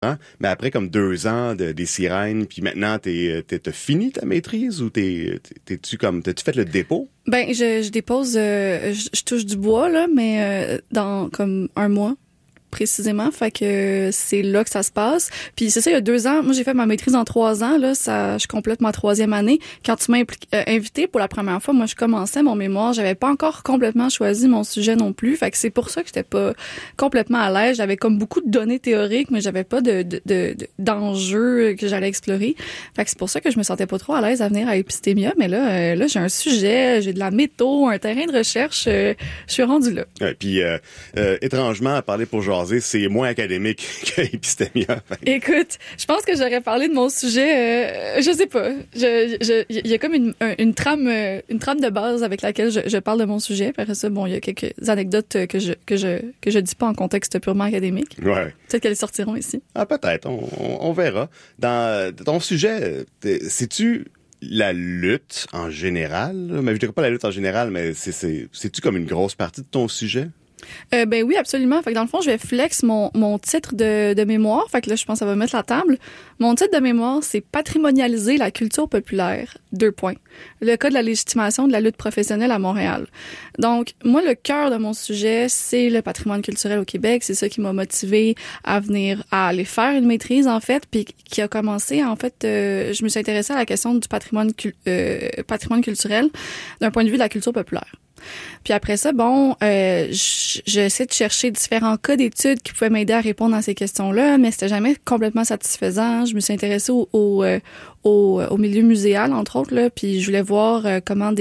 Hein? Mais après comme 2 ans des sirènes, puis maintenant t'as fini ta maîtrise ou t'as-tu fait le dépôt? Ben, je dépose, je touche du bois, là, mais dans comme un mois. Précisément, fait que c'est là que ça se passe. Puis c'est ça, il y a 2 ans, moi j'ai fait ma maîtrise en 3 ans, là, je complète ma 3e année. Quand tu m'as invité pour la première fois, moi je commençais mon mémoire, j'avais pas encore complètement choisi mon sujet non plus, fait que c'est pour ça que j'étais pas complètement à l'aise. J'avais comme beaucoup de données théoriques, mais j'avais pas d'enjeux que j'allais explorer. Fait que c'est pour ça que je me sentais pas trop à l'aise à venir à Épistémia, mais là j'ai un sujet, j'ai de la métaux, un terrain de recherche, je suis rendue là. Ouais, puis étrangement, à parler pour jaser, c'est moins académique qu'Épistémia. Écoute, je pense que j'aurais parlé de mon sujet, je sais pas. Il y a comme une trame de base avec laquelle je parle de mon sujet. Après ça, bon, il y a quelques anecdotes que je dis pas en contexte purement académique. Ouais. Peut-être qu'elles sortiront ici. Ah, peut-être, on verra. Dans ton sujet, sais-tu la lutte en général? Mais je dirais pas la lutte en général, mais c'est-tu comme une grosse partie de ton sujet? Ben oui, absolument. Fait que dans le fond, je vais flex mon titre de mémoire. Fait que là, je pense que ça va mettre la table. Mon titre de mémoire, c'est patrimonialiser la culture populaire. 2 points. Le cas de la légitimation de la lutte professionnelle à Montréal. Donc, moi, le cœur de mon sujet, c'est le patrimoine culturel au Québec. C'est ça qui m'a motivée à aller faire une maîtrise, en fait, puis qui a commencé, en fait, je me suis intéressée à la question du patrimoine culturel d'un point de vue de la culture populaire. Puis après ça, bon, j'essaie de chercher différents cas d'études qui pouvaient m'aider à répondre à ces questions-là, mais c'était jamais complètement satisfaisant. Je me suis intéressée au milieu muséal, entre autres, là, puis je voulais voir comment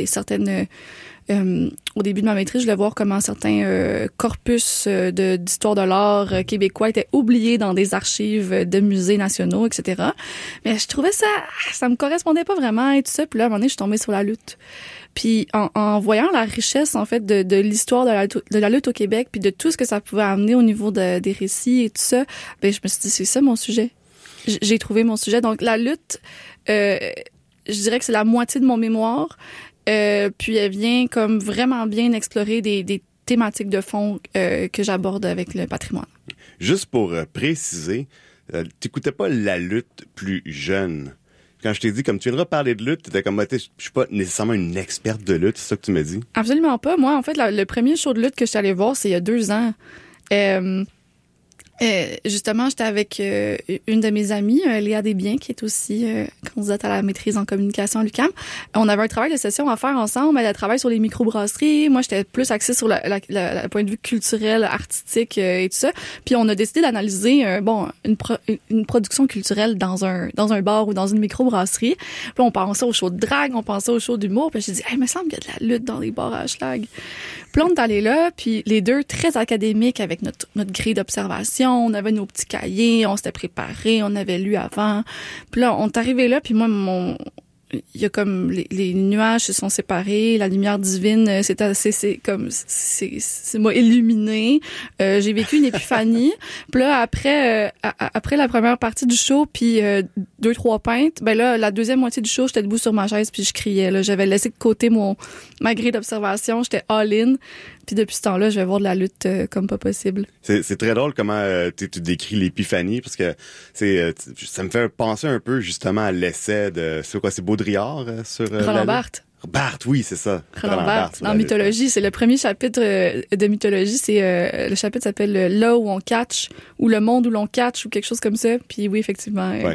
au début de ma maîtrise, je voulais voir comment certains corpus d'histoire de l'art québécois étaient oubliés dans des archives de musées nationaux, etc. Mais je trouvais ça me correspondait pas vraiment et tout ça. Puis là, à un moment donné, je suis tombée sur la lutte. Puis en voyant la richesse en fait de l'histoire de la lutte au Québec, puis de tout ce que ça pouvait amener au niveau des récits et tout ça, ben je me suis dit c'est ça mon sujet. J'ai trouvé mon sujet. Donc la lutte, je dirais que c'est la moitié de mon mémoire. Puis elle vient comme vraiment bien explorer des thématiques de fond que j'aborde avec le patrimoine. Juste pour préciser, t'écoutais pas la lutte plus jeune. Quand je t'ai dit, comme tu viendras parler de lutte, t'étais comme, je suis pas nécessairement une experte de lutte, c'est ça que tu m'as dit? Absolument pas. Moi, en fait, le premier show de lutte que je suis allée voir, c'est il y a 2 ans. Justement, j'étais avec une de mes amies, Léa Desbiens, qui est aussi candidate à la maîtrise en communication à l'UQAM. On avait un travail de session à faire ensemble. Elle travaille sur les microbrasseries. Moi, j'étais plus axée sur le point de vue culturel, artistique et tout ça. Puis on a décidé d'analyser une production culturelle dans un bar ou dans une microbrasserie. Puis on pensait au show de drague, on pensait au show d'humour. Puis j'ai dit, il me semble qu'il y a de la lutte dans les bars à Schlag. Puis on est allé là, puis les deux très académiques avec notre grille d'observation. On avait nos petits cahiers, on s'était préparés, on avait lu avant. Puis là, on est arrivé là, puis moi, il y a comme les nuages se sont séparés, la lumière divine c'est m'a illuminé. J'ai vécu une épiphanie. Puis là après la première partie du show puis 2-3 pintes, ben là la deuxième moitié du show, j'étais debout sur ma chaise puis je criais là, j'avais laissé de côté ma grille d'observation, j'étais all in. Puis depuis ce temps-là, je vais voir de la lutte comme pas possible. C'est très drôle comment tu décris l'épiphanie parce que ça me fait penser un peu justement à l'essai de c'est Baudrillard sur Roland Barthes. Barthes, oui, c'est ça. Roland Barthes. Dans Mythologie, c'est le premier chapitre de Mythologie. C'est le chapitre s'appelle Là où on catch ou Le monde où l'on catch ou quelque chose comme ça. Puis oui, effectivement. Ouais.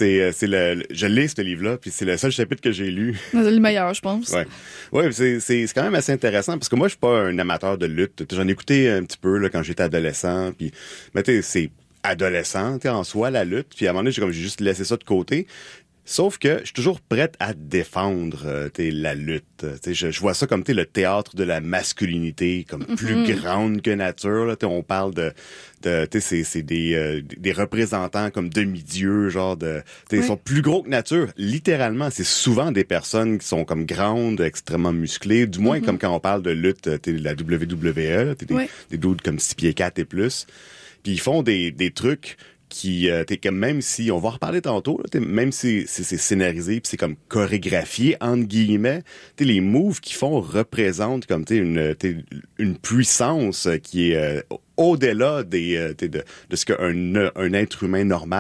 Je lis ce livre-là, puis c'est le seul chapitre que j'ai lu. C'est le meilleur, je pense. Ouais, c'est quand même assez intéressant parce que moi, je suis pas un amateur de lutte. J'en ai écouté un petit peu là quand j'étais adolescent. Puis, mais tu sais, c'est adolescent en soi la lutte. Puis à un moment donné, j'ai juste laissé ça de côté. Sauf que je suis toujours prête à défendre la lutte. Je vois ça comme le théâtre de la masculinité, comme plus grande que nature. Là, on parle c'est des représentants comme demi-dieux, genre ils sont plus gros que nature. Littéralement, c'est souvent des personnes qui sont comme grandes, extrêmement musclées. Du moins comme quand on parle de lutte, la WWE, là, des dudes comme 6 pieds 4 et plus. Puis ils font des trucs qui t'es comme, même si on va en reparler tantôt là, même si c'est scénarisé puis c'est comme chorégraphié entre guillemets, les moves qu'ils font représentent comme une puissance qui est au-delà de ce qu'un être humain normal